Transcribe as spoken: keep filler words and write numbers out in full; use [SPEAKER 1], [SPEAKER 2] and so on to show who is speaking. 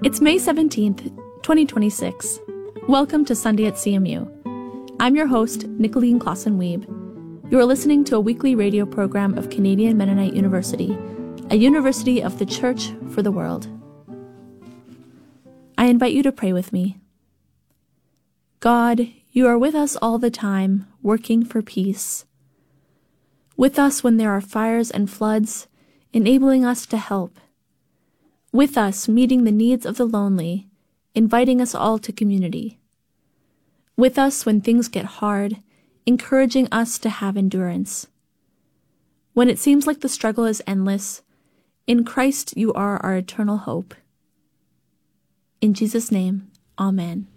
[SPEAKER 1] It's May seventeenth, twenty twenty-six. Welcome to Sunday at C M U. I'm your host, Nicolene Clausen-Weeb. You are listening to a weekly radio program of Canadian Mennonite University, a university of the Church for the world. I invite you to pray with me. God, you are with us all the time, working for peace. With us when there are fires and floods, enabling us to help. With us meeting the needs of the lonely, inviting us all to community. With us when things get hard, encouraging us to have endurance. When it seems like the struggle is endless, in Christ you are our eternal hope. In Jesus' name, Amen.